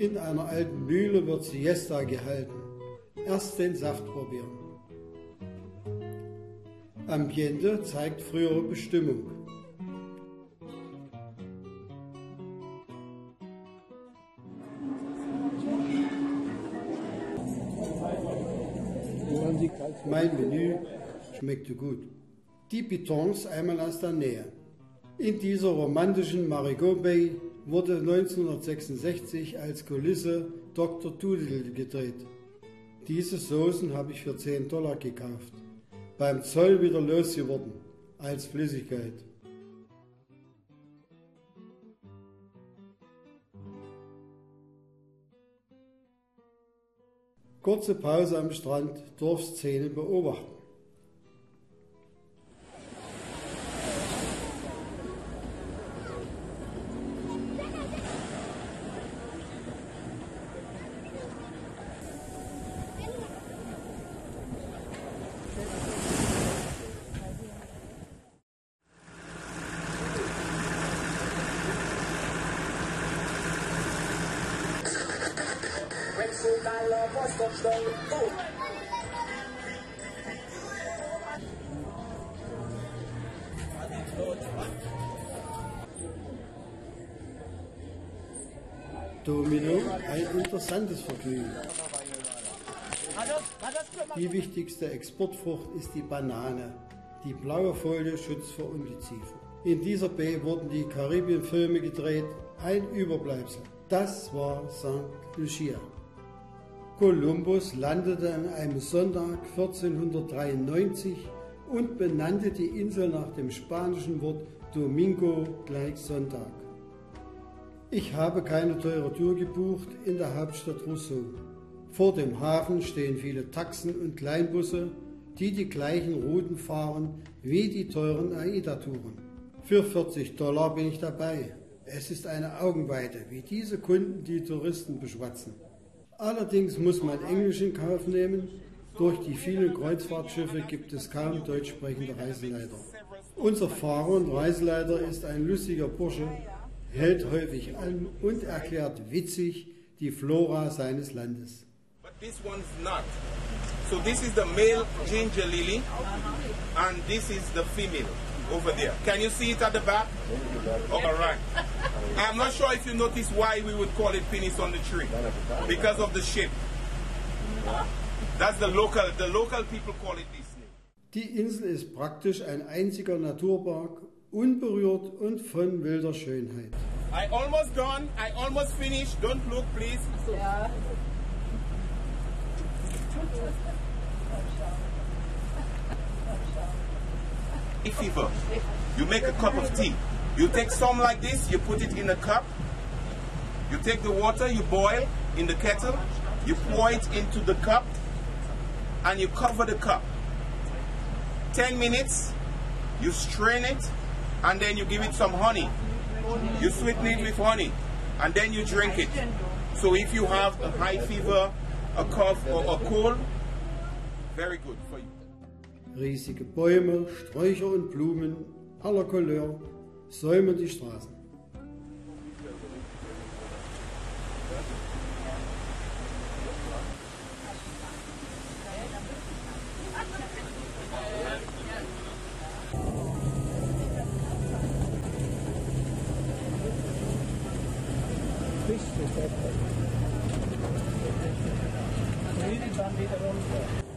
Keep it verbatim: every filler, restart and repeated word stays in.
In einer alten Mühle wird Siesta gehalten. Erst den Saft probieren. Ambiente zeigt frühere Bestimmung. Mein Menü schmeckte gut. Die Pitons einmal aus der Nähe. In dieser romantischen Marigot Bay wurde neunzehnhundertsechsundsechzig als Kulisse Doktor Doodle gedreht. Diese Soßen habe ich für zehn Dollar gekauft. Beim Zoll wieder losgeworden, als Flüssigkeit. Kurze Pause am Strand, Dorfszene beobachten. Domino, ein interessantes Vergnügen. Die wichtigste Exportfrucht ist die Banane. Die blaue Folie schützt vor Ungeziefer. In dieser Bay wurden die Karibien-Filme gedreht, ein Überbleibsel. Das war Saint Lucia. Kolumbus landete an einem Sonntag vierzehnhundertdreiundneunzig und benannte die Insel nach dem spanischen Wort Domingo gleich Sonntag. Ich habe keine teure Tour gebucht in der Hauptstadt Roseau. Vor dem Hafen stehen viele Taxen und Kleinbusse, die die gleichen Routen fahren wie die teuren AIDA-Touren. Für vierzig Dollar bin ich dabei. Es ist eine Augenweide, wie diese Kunden die Touristen beschwatzen. Allerdings muss man Englisch in Kauf nehmen. Durch die vielen Kreuzfahrtschiffe gibt es kaum deutsch sprechende Reiseleiter. Unser Fahrer und Reiseleiter ist ein lustiger Bursche, hält häufig an und erklärt witzig die Flora seines Landes. But this one's not. So this is the male ginger lily and this is the female over there. Can you see it at the back? All right. I'm not sure if you notice why we would call it penis on the tree. Because of the shape. That's the local, the local people call it this name. Die Insel ist praktisch ein einziger Naturpark, unberührt und von wilder Schönheit. I almost done. I almost finished. Don't look, please. Ja. Fever. You make a cup of tea. You take some like this. You put it in a cup. You take the water. You boil in the kettle. You pour it into the cup, and you cover the cup. Ten minutes. You strain it, and then you give it some honey. You sweeten it with honey, and then you drink it. So if you have a high fever, a cough, or a cold, very good for you. Riesige Bäume, Sträucher und Blumen aller Couleur säumen die Straßen. Dann wieder runter.